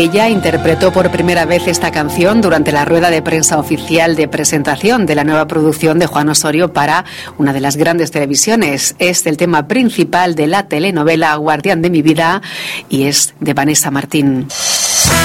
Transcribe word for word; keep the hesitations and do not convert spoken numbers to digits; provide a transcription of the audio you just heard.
Ella interpretó por primera vez esta canción durante la rueda de prensa oficial de presentación de la nueva producción de Juan Osorio para una de las grandes televisiones. Es el tema principal de la telenovela Guardián de mi vida y es de Vanessa Martín.